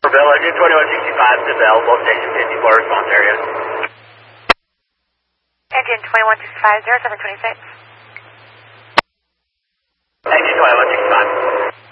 Bill, Engine 2165 is available, station 54, response area. Engine 2165, 0726. Engine 2165.